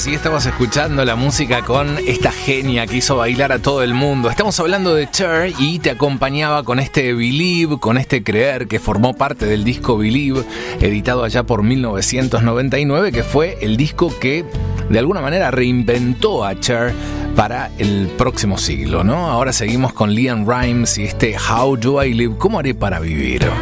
y estabas escuchando la música con esta genia que hizo bailar a todo el mundo. Estamos hablando de Cher y te acompañaba con este Believe, con este Creer, que formó parte del disco Believe, editado allá por 1999, que fue el disco que de alguna manera reinventó a Cher para el próximo siglo, ¿no? Ahora seguimos con LeAnn Rimes y este How Do I Live? ¿Cómo haré para vivir?